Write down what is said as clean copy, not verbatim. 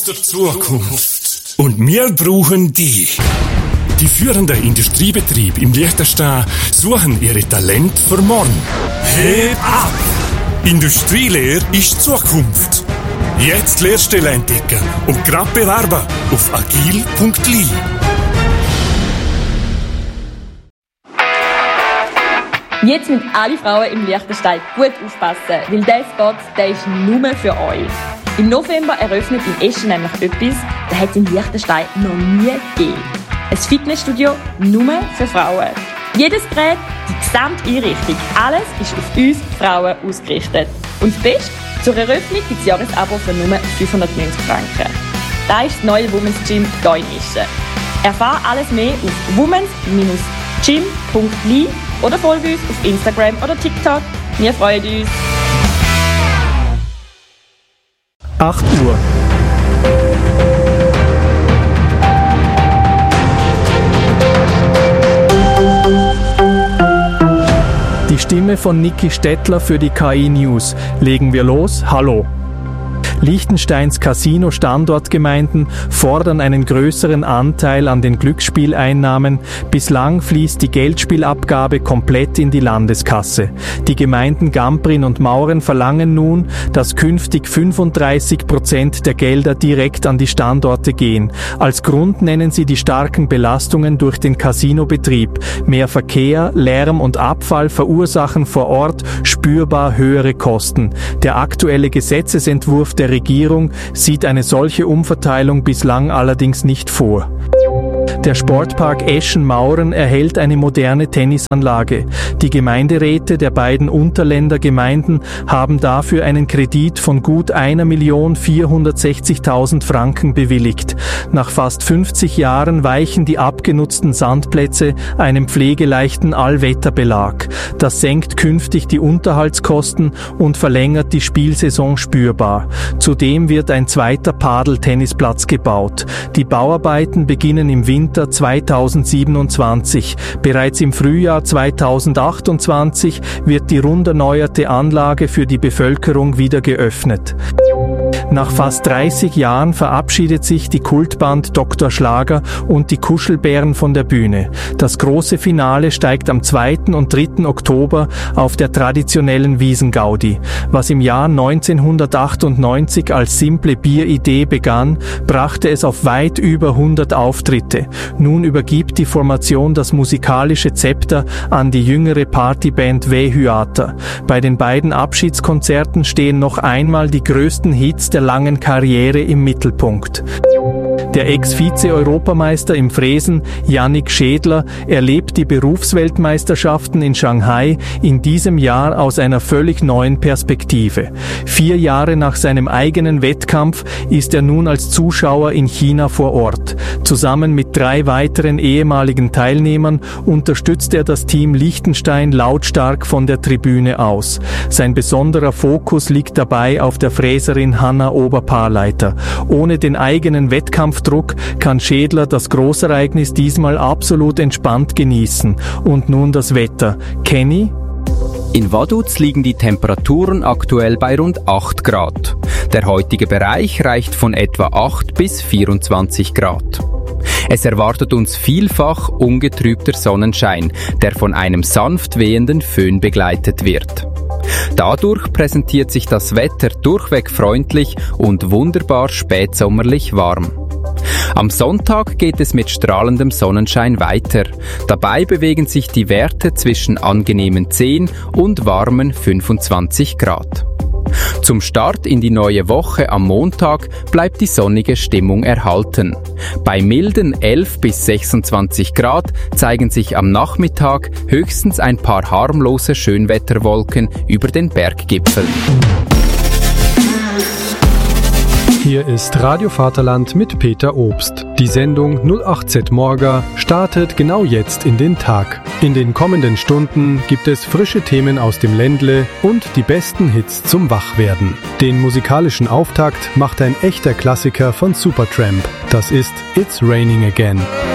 der Zukunft. Und wir brauchen dich. Die führenden Industriebetriebe im Liechtenstein suchen ihre Talente für morgen. Heb ab! Industrielehre ist Zukunft. Jetzt Lehrstelle entdecken und grad bewerben auf agil.li. Jetzt müssen alle Frauen im Liechtenstein gut aufpassen, weil dieser Spot, der ist nur für euch. Im November eröffnet in Eschen nämlich etwas, das hat es in Liechtenstein noch nie gegeben. Ein Fitnessstudio nur für Frauen. Jedes Gerät, die gesamte Einrichtung, alles ist auf uns Frauen ausgerichtet. Und das Beste, zur Eröffnung gibt es Jahresabo für nur 590 Franken. Das ist das neue Women's Gym hier in Eschen. Erfahre alles mehr auf womens-gym.li oder folge uns auf Instagram oder TikTok. Wir freuen uns. 8 Uhr. Die Stimme von Niki Stettler für die KI News. Legen wir los. Hallo. Liechtensteins Casino-Standortgemeinden fordern einen größeren Anteil an den Glücksspieleinnahmen. Bislang fließt die Geldspielabgabe komplett in die Landeskasse. Die Gemeinden Gamprin und Mauren verlangen nun, dass künftig 35% der Gelder direkt an die Standorte gehen. Als Grund nennen sie die starken Belastungen durch den Casinobetrieb. Mehr Verkehr, Lärm und Abfall verursachen vor Ort spürbar höhere Kosten. Der aktuelle Gesetzesentwurf der Regierung sieht eine solche Umverteilung bislang allerdings nicht vor. Der Sportpark Eschen-Mauren erhält eine moderne Tennisanlage. Die Gemeinderäte der beiden Unterländergemeinden haben dafür einen Kredit von gut 1.460.000 Franken bewilligt. Nach fast 50 Jahren weichen die abgenutzten Sandplätze einem pflegeleichten Allwetterbelag. Das senkt künftig die Unterhaltskosten und verlängert die Spielsaison spürbar. Zudem wird ein zweiter Padeltennisplatz gebaut. Die Bauarbeiten beginnen im Winter 2027. Bereits im Frühjahr 2028 wird die rund erneuerte Anlage für die Bevölkerung wieder geöffnet. Nach fast 30 Jahren verabschiedet sich die Kultband Dr. Schlager und die Kuschelbären von der Bühne. Das große Finale steigt am 2. und 3. Oktober auf der traditionellen Wiesengaudi. Was im Jahr 1998 als simple Bieridee begann, brachte es auf weit über 100 Auftritte. Nun übergibt die Formation das musikalische Zepter an die jüngere Partyband Vehyater. Bei den beiden Abschiedskonzerten stehen noch einmal die größten Hits der langen Karriere im Mittelpunkt. Der Ex-Vize-Europameister im Fräsen, Yannick Schädler, erlebt die Berufsweltmeisterschaften in Shanghai in diesem Jahr aus einer völlig neuen Perspektive. 4 Jahre nach seinem eigenen Wettkampf ist er nun als Zuschauer in China vor Ort. Zusammen mit 3 weiteren ehemaligen Teilnehmern unterstützt er das Team Liechtenstein lautstark von der Tribüne aus. Sein besonderer Fokus liegt dabei auf der Fräserin Hanna Oberpaarleiter. Ohne den eigenen Wettkampfdruck kann Schädler das Großereignis diesmal absolut entspannt genießen. Und nun das Wetter. Kenny? In Vaduz liegen die Temperaturen aktuell bei rund 8 Grad. Der heutige Bereich reicht von etwa 8 bis 24 Grad. Es erwartet uns vielfach ungetrübter Sonnenschein, der von einem sanft wehenden Föhn begleitet wird. Dadurch präsentiert sich das Wetter durchweg freundlich und wunderbar spätsommerlich warm. Am Sonntag geht es mit strahlendem Sonnenschein weiter. Dabei bewegen sich die Werte zwischen angenehmen 10 und warmen 25 Grad. Zum Start in die neue Woche am Montag bleibt die sonnige Stimmung erhalten. Bei milden 11 bis 26 Grad zeigen sich am Nachmittag höchstens ein paar harmlose Schönwetterwolken über den Berggipfeln. Hier ist Radio Vaterland mit Peter Obst. Die Sendung 08Z Morgen startet genau jetzt in den Tag. In den kommenden Stunden gibt es frische Themen aus dem Ländle und die besten Hits zum Wachwerden. Den musikalischen Auftakt macht ein echter Klassiker von Supertramp. Das ist It's Raining Again.